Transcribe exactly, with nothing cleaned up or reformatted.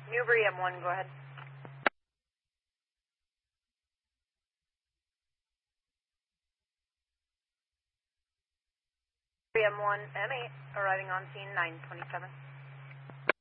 Newbury M one, go ahead. M one, M eight, arriving on scene, nine twenty-seven.